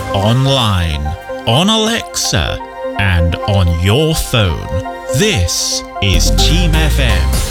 online, on Alexa, and on your phone. This is Team FM.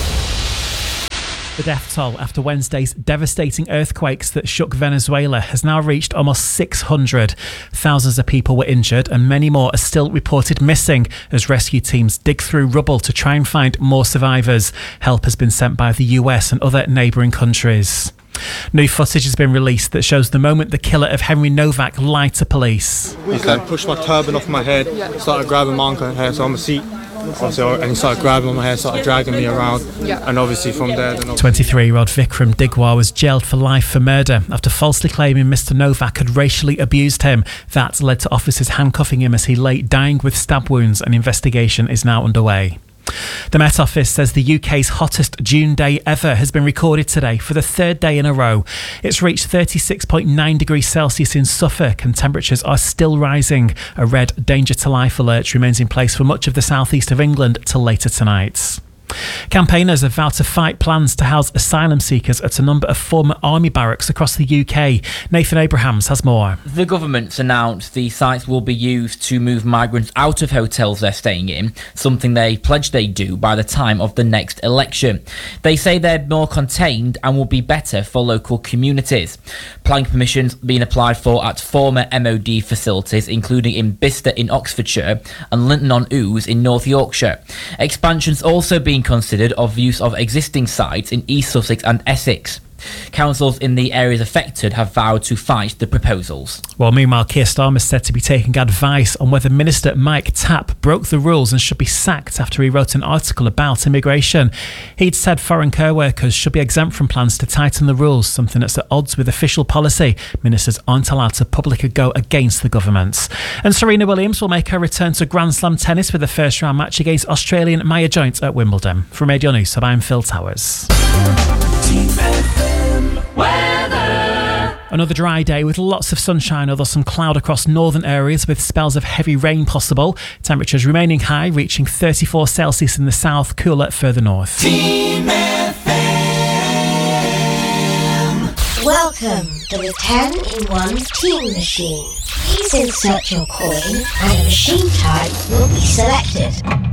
The death toll after Wednesday's devastating earthquakes that shook Venezuela has now reached almost 600. Thousands of people were injured and many more are still reported missing as rescue teams dig through rubble to try and find more survivors. Help has been sent by the US and other neighbouring countries. New footage has been released that shows the moment the killer of Henry Novak lied to police. Okay. Pushed my turban off my head, started grabbing my uncle's hair, so I'm a seat. And he started grabbing my hair, started dragging me around, and obviously from there... 23-year-old Vikram Digwar was jailed for life for murder after falsely claiming Mr Novak had racially abused him. That led to officers handcuffing him as he lay dying with stab wounds. An investigation is now underway. The Met Office says the UK's hottest June day ever has been recorded today for the third day in a row. It's reached 36.9 degrees Celsius in Suffolk and temperatures are still rising. A red danger to life alert remains in place for much of the southeast of England till later tonight. Campaigners have vowed to fight plans to house asylum seekers at a number of former army barracks across the UK. Nathan Abrahams has more. The government's announced the sites will be used to move migrants out of hotels they're staying in, something they pledged they'd do by the time of the next election. They say they're more contained and will be better for local communities. Planning permissions being applied for at former MOD facilities, including in Bicester in Oxfordshire and Linton-on-Ouse in North Yorkshire. Expansions also being considered of use of existing sites in East Sussex and Essex. Councils in the areas affected have vowed to fight the proposals. Well, meanwhile, Keir Starmer is said to be taking advice on whether Minister Mike Tapp broke the rules and should be sacked after he wrote an article about immigration. He'd said foreign care workers should be exempt from plans to tighten the rules, something that's at odds with official policy. Ministers aren't allowed to publicly go against the government. And Serena Williams will make her return to Grand Slam tennis with a first-round match against Australian Maya Joint at Wimbledon. From Radio News, I'm Phil Towers. Another dry day with lots of sunshine, although some cloud across northern areas with spells of heavy rain possible. Temperatures remaining high, reaching 34 Celsius in the south, cooler further north. Team FM. Welcome to the 10-in-1 Team Machine. Please insert your coin and a machine type will be selected.